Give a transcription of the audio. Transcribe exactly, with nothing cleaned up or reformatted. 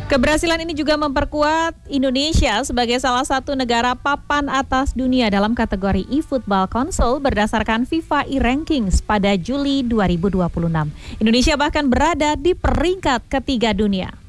Keberhasilan ini juga memperkuat Indonesia sebagai salah satu negara papan atas dunia dalam kategori eFootball Console berdasarkan FIFA e-Rankings pada Juli dua ribu dua puluh enam. Indonesia bahkan berada di peringkat ketiga dunia.